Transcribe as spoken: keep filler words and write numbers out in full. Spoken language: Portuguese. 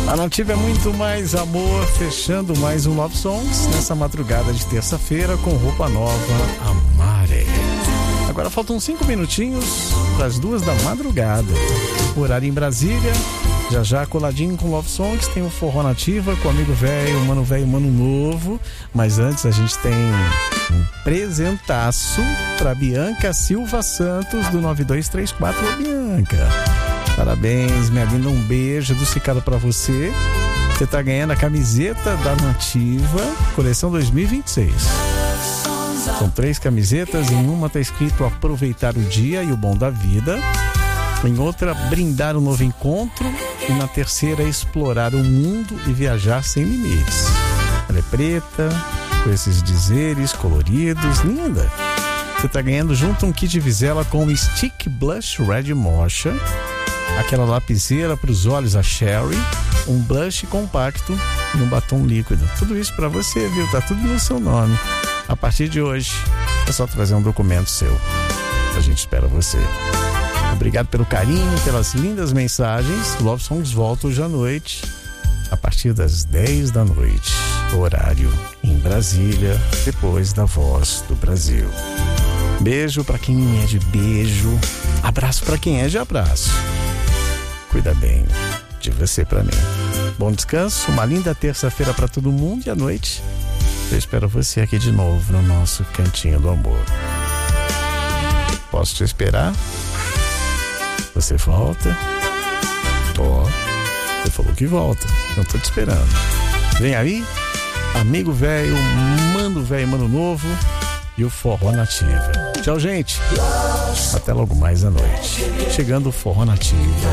A Nativa é muito mais amor, fechando mais um Love Songs nessa madrugada de terça-feira com roupa nova, Amare. Agora faltam cinco minutinhos para as duas da madrugada. Horário em Brasília, já já coladinho com Love Songs, tem o Forró Nativa com o amigo velho, mano velho, mano novo. Mas antes a gente tem um presentaço para Bianca Silva Santos do nove dois três quatro. Bianca, parabéns, minha linda, um beijo do Cicado pra você. Você tá ganhando a camiseta da Nativa, coleção dois mil e vinte e seis. São três camisetas, em uma tá escrito aproveitar o dia e o bom da vida. Em outra, brindar um novo encontro. E na terceira, explorar o mundo e viajar sem limites. Ela é preta, com esses dizeres coloridos, linda. Você tá ganhando junto um kit Vizela com o Stick Blush Red Mocha, aquela lapiseira para os olhos, a Sherry, um blush compacto e um batom líquido. Tudo isso para você, viu? Tá tudo no seu nome. A partir de hoje, é só trazer um documento seu. A gente espera você. Obrigado pelo carinho, pelas lindas mensagens. Love Songs volta hoje à noite, a partir das dez da noite. Horário em Brasília, depois da Voz do Brasil. Beijo pra quem é de beijo, abraço pra quem é de abraço. Cuida bem de você pra mim. Bom descanso, uma linda terça-feira pra todo mundo e à noite eu espero você aqui de novo no nosso Cantinho do Amor. Posso te esperar? Você volta? Ó, você falou que volta, eu tô te esperando. Vem aí, amigo velho, mano velho, mano novo e o Forró Nativa. Tchau, gente. Até logo mais à noite. Chegando o Forró Nativa.